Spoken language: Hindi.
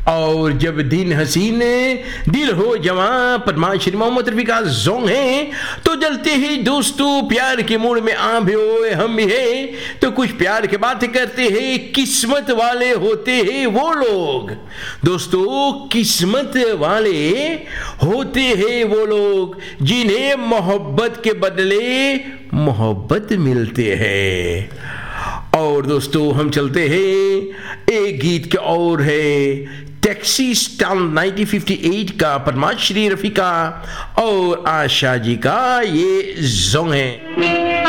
और जब दिन हसीन दिल हो जवां, पद्माश्री मोहम्मद रफी का सॉन्ग है। तो जलते ही दोस्तों प्यार के मूड में आ भी हो हम भी है, तो कुछ प्यार की बातें करते हैं। किस्मत वाले होते हैं वो लोग दोस्तों, किस्मत वाले होते हैं वो लोग जिन्हें मोहब्बत के बदले मोहब्बत मिलते हैं। और दोस्तों हम चलते हैं एक गीत के और है, टैक्सी स्टैंड 1958 का पद्माश्री रफी का और आशा जी का ये सॉन्ग है।